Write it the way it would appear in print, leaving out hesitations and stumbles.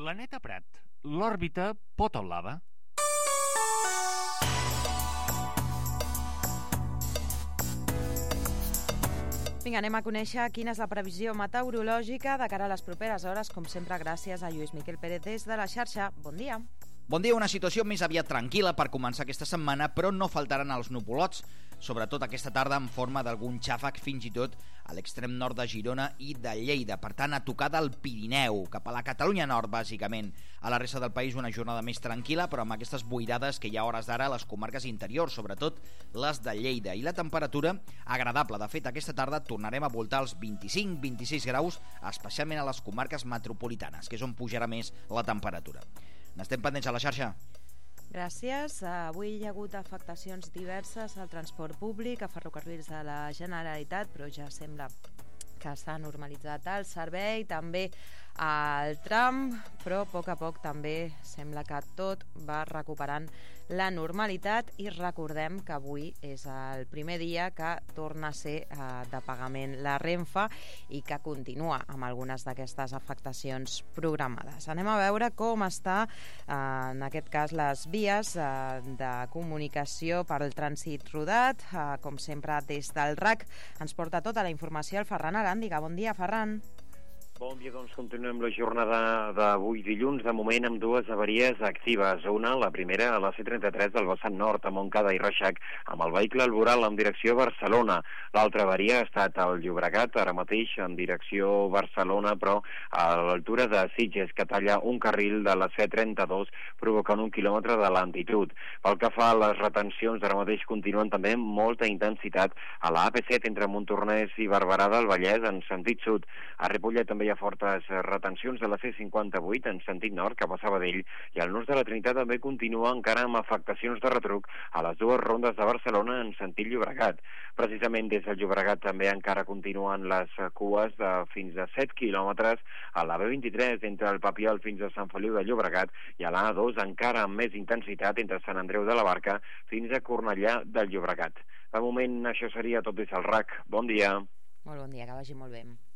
L'Aneta Prat, l'òrbita pot o lava? Vinga, anem a conèixer quina és la previsió meteorològica de cara a les properes hores, com sempre gràcies a Lluís Miquel Pérez des de la xarxa. Bon dia. Bon dia, una situació més aviat tranquil·la per començar aquesta setmana, però no faltaran els nuvolots, sobretot aquesta tarda en forma d'algun xàfec fins i tot a l'extrem nord de Girona i de Lleida. Per tant, a tocar del Pirineu, cap a la Catalunya Nord, bàsicament. A la resta del país una jornada més tranquil·la, però amb aquestes boirades que hi ha hores d'ara a les comarques interiors, sobretot les de Lleida. I la temperatura agradable. De fet, aquesta tarda tornarem a voltar els 25-26 graus, especialment a les comarques metropolitanes, que és on pujarà més la temperatura. N'estem pendents a la xarxa. Gràcies. Avui hi ha hagut afectacions diverses al transport públic, a ferrocarrils de la Generalitat, però ja sembla que s'ha normalitzat el servei, també al tram, però a poc també sembla que tot va recuperant la normalitat i recordem que avui és el primer dia que torna a ser de pagament la Renfe i que continua amb algunes d'aquestes afectacions programades. Anem a veure com està en aquest cas les vies de comunicació per al trànsit rodat. Com sempre des del RAC ens porta tota la informació el Ferran Aràndiga. Bon dia, Ferran. Bon dia, doncs continuem la jornada d'avui dilluns, de moment amb dues avaries actives. Una, la primera, a la C33 del vessant nord, a Montcada i Reixac, amb el vehicle Alboral en direcció Barcelona. L'altra avaria ha estat al Llobregat, ara mateix en direcció Barcelona, però a l'altura de Sitges, que talla un carril de la C32, provocant 1 quilòmetre de lentitud. Pel que fa a les retencions, ara mateix continuen també amb molta intensitat a la AP7 entre Montornès i Barberà del Vallès en sentit sud. A Ripollet també hi ha fortes retencions de la C58 en sentit nord cap a Sabadell i el Nus de la Trinitat també continua encara amb afectacions de retruc a les dues rondes de Barcelona en sentit Llobregat. Precisament des del Llobregat també encara continuen les cues de fins a 7 quilòmetres a la B23 entre el Papiol fins a Sant Feliu de Llobregat i a l'A2 encara amb més intensitat entre Sant Andreu de la Barca fins a Cornellà del Llobregat. De moment això seria tot des del RAC. Bon dia. Molt bon dia, que vagi molt bé.